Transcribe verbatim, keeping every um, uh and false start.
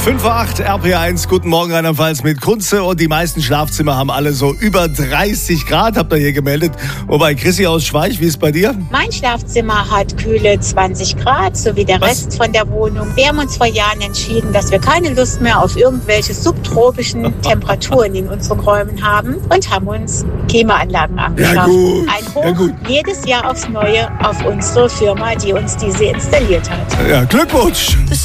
fünf Uhr acht, R P eins, guten Morgen Rheinland-Pfalz mit Kunze, und die meisten Schlafzimmer haben alle so über dreißig Grad, habt ihr hier gemeldet. Wobei, Chrissy aus Schweich, wie ist es bei dir? Mein Schlafzimmer hat kühle zwanzig Grad, so wie der Was? Rest von der Wohnung. Wir haben uns vor Jahren entschieden, dass wir keine Lust mehr auf irgendwelche subtropischen Temperaturen in unseren Räumen haben und haben uns Klimaanlagen angeschafft. Ja, gut. Ein Hoch Ja, gut. jedes Jahr aufs Neue auf unsere Firma, die uns diese installiert hat. Ja, Glückwunsch!